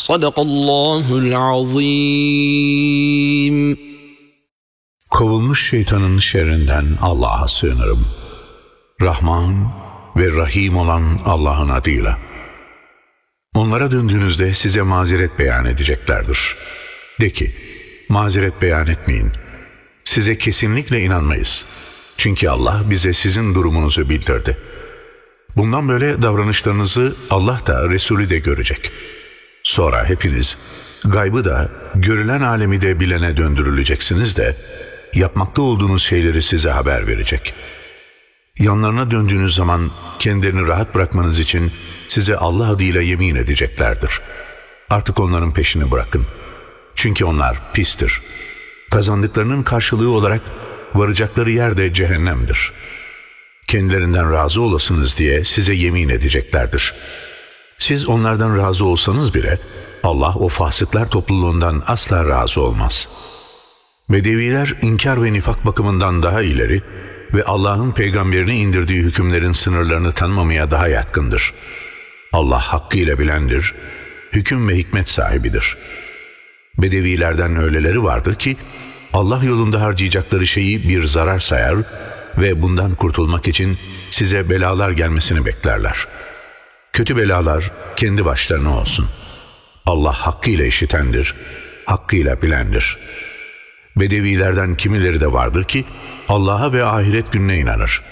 Sadakallahul azim. Kovulmuş şeytanın şerrinden Allah'a sığınırım. Rahman ve Rahim olan Allah'ın adıyla. Onlara döndüğünüzde size mazeret beyan edeceklerdir. De ki, mazeret beyan etmeyin. Size kesinlikle inanmayız. Çünkü Allah bize sizin durumunuzu bildirdi. Bundan böyle davranışlarınızı Allah da Resulü de görecek. Sonra hepiniz gaybı da görülen alemi de bilene döndürüleceksiniz de yapmakta olduğunuz şeyleri size haber verecek. Yanlarına döndüğünüz zaman kendilerini rahat bırakmanız için size Allah adıyla yemin edeceklerdir. Artık onların peşini bırakın. Çünkü onlar pistir. Kazandıklarının karşılığı olarak varacakları yer de cehennemdir. Kendilerinden razı olasınız diye size yemin edeceklerdir. Siz onlardan razı olsanız bile Allah o fasıklar topluluğundan asla razı olmaz. Bedeviler inkar ve nifak bakımından daha ileri ve Allah'ın peygamberine indirdiği hükümlerin sınırlarını tanımamaya daha yatkındır. Allah hakkıyla bilendir, hüküm ve hikmet sahibidir. Bedevilerden öyleleri vardır ki Allah yolunda harcayacakları şeyi bir zarar sayar ve bundan kurtulmak için size belalar gelmesini beklerler. Kötü belalar kendi başlarına olsun. Allah hakkıyla işitendir, hakkıyla bilendir. Bedevilerden kimileri de vardır ki Allah'a ve ahiret gününe inanır.